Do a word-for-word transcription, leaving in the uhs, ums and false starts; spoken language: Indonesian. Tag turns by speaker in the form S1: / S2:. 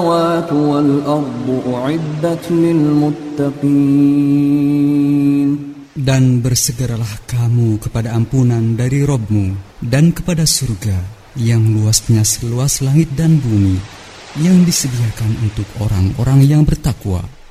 S1: وَالْأَرْضُ أُعِدَّتْ لِلْمُتَّقِينَ.
S2: Dan bersegeralah kamu kepada ampunan dari Rabb-mu dan kepada surga yang luasnya seluas langit dan bumi, yang disediakan untuk orang-orang yang bertakwa.